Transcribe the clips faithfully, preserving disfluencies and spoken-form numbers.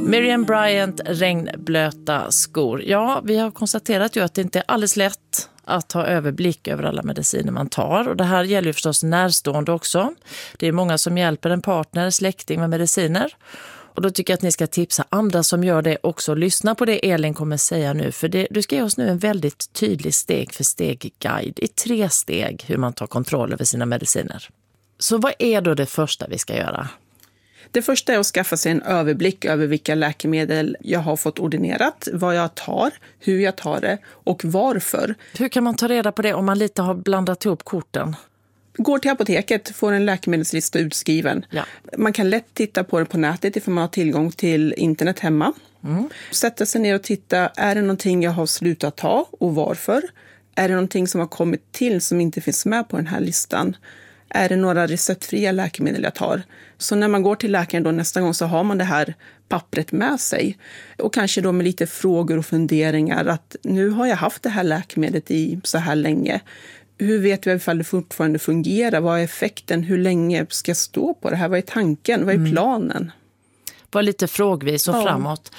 Miriam Bryant, regnblöta skor. Ja, vi har konstaterat ju att det inte är alldeles lätt att ha överblick över alla mediciner man tar. Och det här gäller ju förstås närstående också. Det är många som hjälper en partner, släkting med mediciner. Och då tycker jag att ni ska tipsa andra som gör det också. Lyssna på det Elin kommer säga nu. För det, du ska ge oss nu en väldigt tydlig steg för steg-guide i tre steg hur man tar kontroll över sina mediciner. Så vad är då det första vi ska göra? Det första är att skaffa sig en överblick över vilka läkemedel jag har fått ordinerat, vad jag tar, hur jag tar det och varför. Hur kan man ta reda på det om man lite har blandat ihop korten? Går till apoteket, får en läkemedelslista utskriven. Ja. Man kan lätt titta på det på nätet ifall man har tillgång till internet hemma. Mm. Sätta sig ner och titta, är det någonting jag har slutat ta och varför? Är det någonting som har kommit till som inte finns med på den här listan? Är det några receptfria läkemedel jag tar? Så när man går till läkaren då nästa gång så har man det här pappret med sig. Och kanske då med lite frågor och funderingar att nu har jag haft det här läkemedlet i så här länge. Hur vet vi ifall det fortfarande fungerar? Vad är effekten? Hur länge ska jag stå på det här? Vad är tanken? Vad är planen? Var lite frågvis och ja. framåt.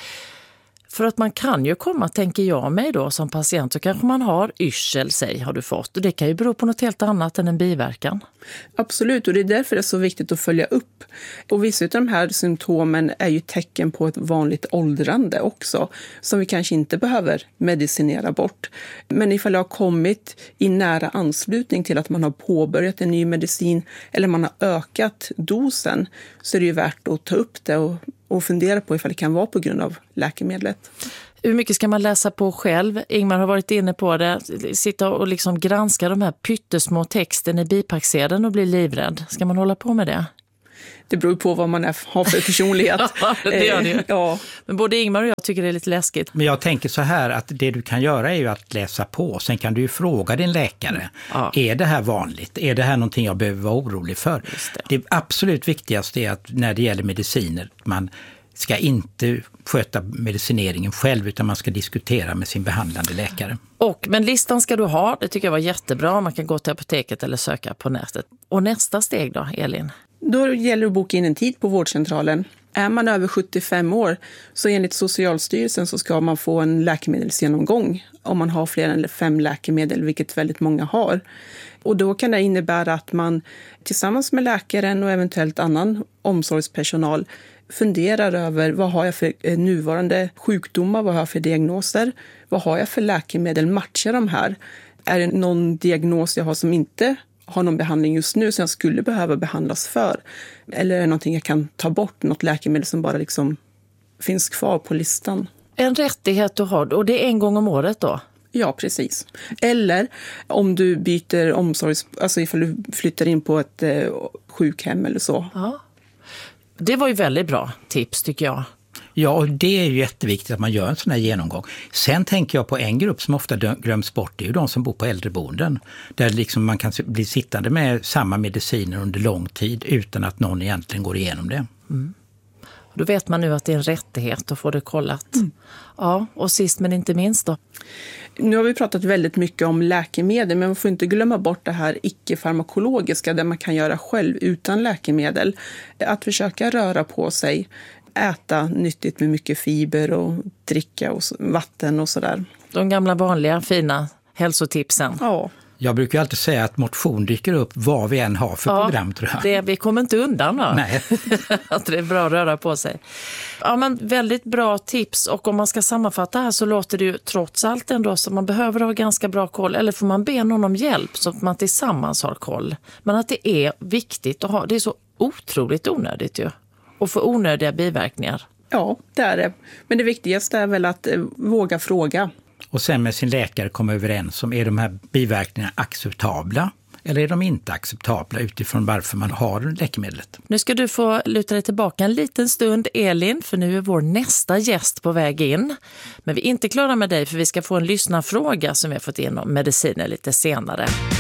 För att man kan ju komma, tänker jag mig då som patient, så kanske man har yrsel, säg, har du fått. Och det kan ju bero på något helt annat än en biverkan. Absolut, och det är därför det är så viktigt att följa upp. Och vissa av de här symptomen är ju tecken på ett vanligt åldrande också, som vi kanske inte behöver medicinera bort. Men ifall det har kommit i nära anslutning till att man har påbörjat en ny medicin eller man har ökat dosen, så är det ju värt att ta upp det och och fundera på ifall det kan vara på grund av läkemedlet. Hur mycket ska man läsa på själv? Ingmar har varit inne på det. Sitta och liksom granska de här pyttesmå texten i bipacksedeln och bli livrädd. Ska man hålla på med det? Det beror på vad man är, har för personlighet. Ja, det gör det ju. Ja. Men både Ingmar och jag tycker det är lite läskigt. Men jag tänker så här att det du kan göra är ju att läsa på. Sen kan du ju fråga din läkare. Ja. Är det här vanligt? Är det här någonting jag behöver vara orolig för? Det. det absolut viktigaste är att när det gäller mediciner, man ska inte sköta medicineringen själv utan man ska diskutera med sin behandlande läkare. Och, men listan ska du ha, det tycker jag var jättebra. Man kan gå till apoteket eller söka på nätet. Och nästa steg då, Elin? Då gäller det att boka in en tid på vårdcentralen. Är man över sjuttiofem år så enligt Socialstyrelsen så ska man få en läkemedelsgenomgång om man har fler än fem läkemedel, vilket väldigt många har. Och då kan det innebära att man tillsammans med läkaren och eventuellt annan omsorgspersonal funderar över vad har jag för nuvarande sjukdomar, vad har jag för diagnoser, vad har jag för läkemedel, matchar de här? Är det någon diagnos jag har som inte har någon behandling just nu som jag skulle behöva behandlas för? Eller är det någonting jag kan ta bort, något läkemedel som bara liksom finns kvar på listan? En rättighet du har, och det är en gång om året då? Ja, precis. Eller om du byter omsorgs... Alltså ifall du flyttar in på ett eh, sjukhem eller så. Ja. Det var ju väldigt bra tips tycker jag. Ja, och det är ju jätteviktigt att man gör en sån här genomgång. Sen tänker jag på en grupp som ofta glöms bort, det är ju de som bor på äldreboenden. Där liksom man kan bli sittande med samma mediciner under lång tid utan att någon egentligen går igenom det. Mm. Då vet man nu att det är en rättighet att få det kollat. Mm. Ja, och sist men inte minst då. Nu har vi pratat väldigt mycket om läkemedel, men man får inte glömma bort det här icke-farmakologiska där man kan göra själv utan läkemedel. Att försöka röra på sig, äta nyttigt med mycket fiber och dricka och vatten och sådär. De gamla vanliga fina hälsotipsen. Ja. Jag brukar alltid säga att motion dyker upp vad vi än har för ja, program, tror jag. Det, vi kommer inte undan va? Nej. Att det är bra att röra på sig. Ja, men väldigt bra tips. Och om man ska sammanfatta här så låter det ju trots allt ändå så man behöver ha ganska bra koll. Eller får man be någon om hjälp så att man tillsammans har koll. Men att det är viktigt att ha, det är så otroligt onödigt ju. Och för onödiga biverkningar. Ja, det är det. Men det viktigaste är väl att eh, våga fråga. Och sen med sin läkare komma överens om är de här biverkningarna acceptabla eller är de inte acceptabla utifrån varför man har läkemedlet. Nu ska du få luta dig tillbaka en liten stund, Elin, för nu är vår nästa gäst på väg in. Men vi är inte klara med dig för vi ska få en lyssnarfråga som vi har fått in om mediciner lite senare.